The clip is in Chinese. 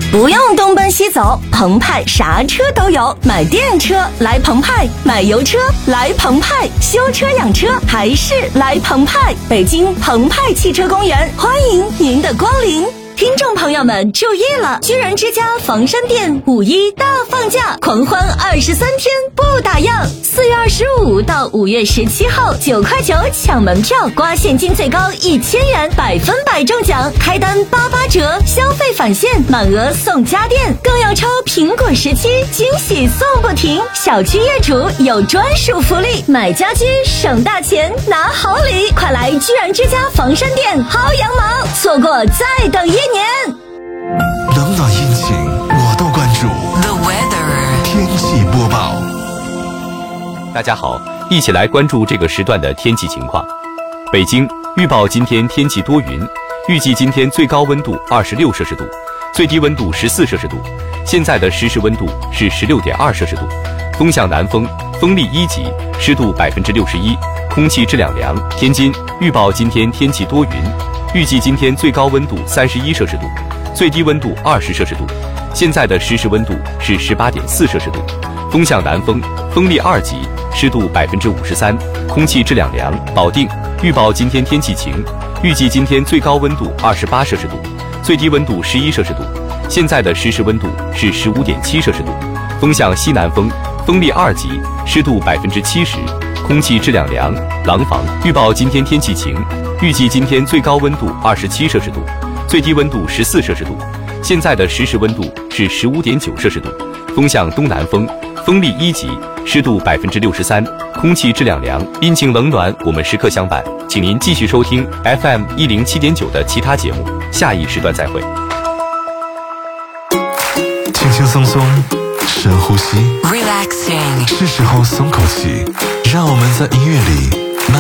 不用东奔西走，澎湃啥车都有，买电车来澎湃，买油车来澎湃，修车养车还是来澎湃。北京澎湃汽车公园欢迎您的光临。听众朋友们注意了，居然之家房山店5·1大放价，狂欢23天不打烊，4月25到5月17号，9块9抢门票，刮现金最高1000元，100%中奖，开单88折，消费返现，满额送家电，更要抽苹果17，惊喜送不停。小区业主有专属福利，买家居省大钱拿好礼，快来居然之家房山店薅羊毛，错过再等1年。 冷暖阴晴我都关注。 The weather 天气播报。 大家好，一起来关注这个时段的天气情况。北京预报今天天气多云，预计今天最高温度26摄氏度，最低温度14摄氏度。现在的实时温度是16.2摄氏度，风向南风，风力1级，湿度61%，空气质量良。天津预报今天天气多云，预计今天最高温度31摄氏度，最低温度20摄氏度。现在的实时温度是18.4摄氏度，风向南风，风力2级，湿度53%，空气质量良。保定预报今天天气晴，预计今天最高温度28摄氏度，最低温度11摄氏度。现在的实时温度是15.7摄氏度，风向西南风，风力2级，湿度70%，空气质量良。廊坊预报今天天气晴，预计今天最高温度27摄氏度，最低温度14摄氏度。现在的实时温度是15.9摄氏度，风向东南风，风力1级，湿度63%，空气质量良。阴晴冷暖我们时刻相伴，请您继续收听 FM 107.9的其他节目，下一时段再会。 轻轻松松，深呼吸， relaxing 是时候松口气，让我们在音乐里